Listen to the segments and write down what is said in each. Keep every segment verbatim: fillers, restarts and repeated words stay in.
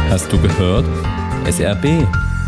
Hast du gehört? S R B.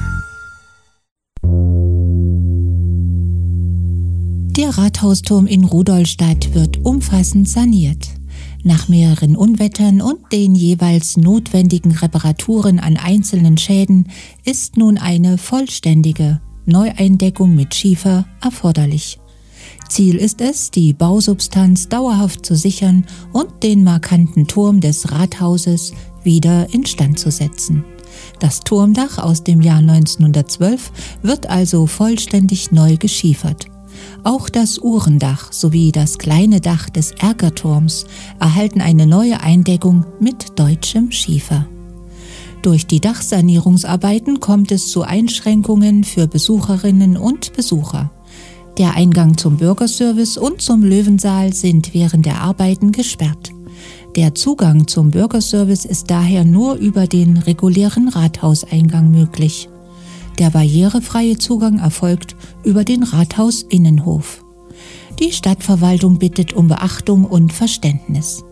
Der Rathausturm in Rudolstadt wird umfassend saniert. Nach mehreren Unwettern und den jeweils notwendigen Reparaturen an einzelnen Schäden ist nun eine vollständige Neueindeckung mit Schiefer erforderlich. Ziel ist es, die Bausubstanz dauerhaft zu sichern und den markanten Turm des Rathauses wieder instand zu setzen. Das Turmdach aus dem Jahr neunzehnhundertzwölf wird also vollständig neu geschiefert. Auch das Uhrendach sowie das kleine Dach des Erkerturms erhalten eine neue Eindeckung mit deutschem Schiefer. Durch die Dachsanierungsarbeiten kommt es zu Einschränkungen für Besucherinnen und Besucher. Der Eingang zum Bürgerservice und zum Löwensaal sind während der Arbeiten gesperrt. Der Zugang zum Bürgerservice ist daher nur über den regulären Rathauseingang möglich. Der barrierefreie Zugang erfolgt über den Rathausinnenhof. Die Stadtverwaltung bittet um Beachtung und Verständnis.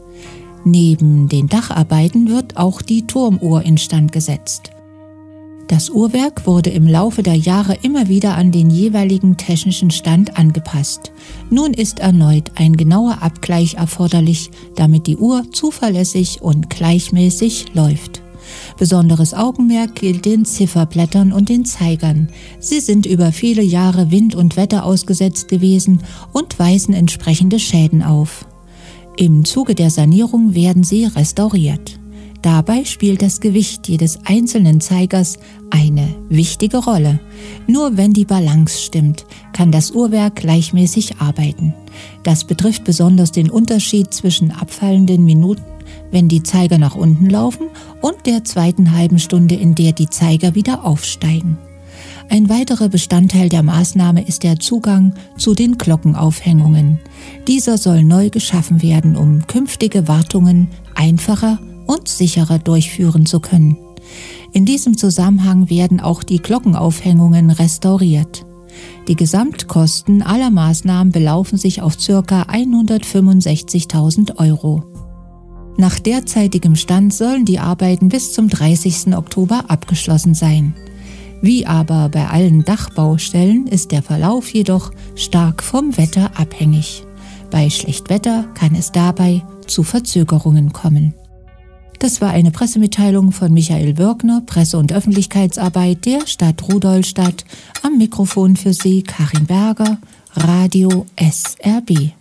Neben den Dacharbeiten wird auch die Turmuhr instand gesetzt. Das Uhrwerk wurde im Laufe der Jahre immer wieder an den jeweiligen technischen Stand angepasst. Nun ist erneut ein genauer Abgleich erforderlich, damit die Uhr zuverlässig und gleichmäßig läuft. Besonderes Augenmerk gilt den Zifferblättern und den Zeigern. Sie sind über viele Jahre Wind und Wetter ausgesetzt gewesen und weisen entsprechende Schäden auf. Im Zuge der Sanierung werden sie restauriert. Dabei spielt das Gewicht jedes einzelnen Zeigers eine wichtige Rolle. Nur wenn die Balance stimmt, kann das Uhrwerk gleichmäßig arbeiten. Das betrifft besonders den Unterschied zwischen abfallenden Minuten, wenn die Zeiger nach unten laufen, und der zweiten halben Stunde, in der die Zeiger wieder aufsteigen. Ein weiterer Bestandteil der Maßnahme ist der Zugang zu den Glockenaufhängungen. Dieser soll neu geschaffen werden, um künftige Wartungen einfacher und sicherer durchführen zu können. In diesem Zusammenhang werden auch die Glockenaufhängungen restauriert. Die Gesamtkosten aller Maßnahmen belaufen sich auf ca. hundertfünfundsechzigtausend Euro. Nach derzeitigem Stand sollen die Arbeiten bis zum dreißigsten Oktober abgeschlossen sein. Wie aber bei allen Dachbaustellen ist der Verlauf jedoch stark vom Wetter abhängig. Bei Schlechtwetter kann es dabei zu Verzögerungen kommen. Das war eine Pressemitteilung von Michael Wirkner, Presse- und Öffentlichkeitsarbeit der Stadt Rudolstadt. Am Mikrofon für Sie Karin Berger, Radio S R B.